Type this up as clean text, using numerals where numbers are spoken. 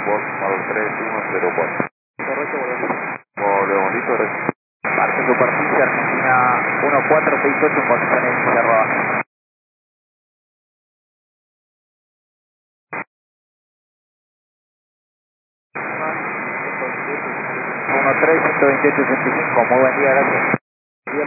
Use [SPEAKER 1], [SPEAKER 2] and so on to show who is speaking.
[SPEAKER 1] Voz Malo 3104.
[SPEAKER 2] Correcto, volvemos.
[SPEAKER 1] Volvemos, listo, gracias.
[SPEAKER 2] Parque Superficie Argentina 1468 en condiciones cerradas. 13-128-85, muy buen día, gracias.